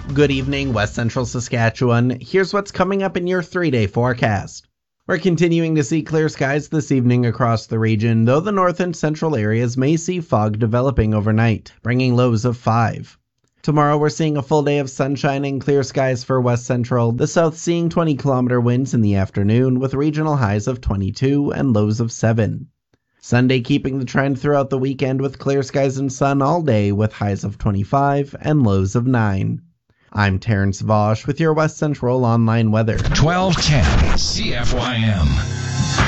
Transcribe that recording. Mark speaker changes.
Speaker 1: Good evening, West Central Saskatchewan. Here's what's coming up in your 3-day forecast. We're continuing to see clear skies this evening across the region, though the north and central areas may see fog developing overnight, bringing lows of 5. Tomorrow we're seeing a full day of sunshine and clear skies for West Central, the south seeing 20-kilometer winds in the afternoon with regional highs of 22 and lows of 7. Sunday keeping the trend throughout the weekend with clear skies and sun all day with highs of 25 and lows of 9. I'm Terrence Vosch with your West Central Online weather.
Speaker 2: 1210 CFYM.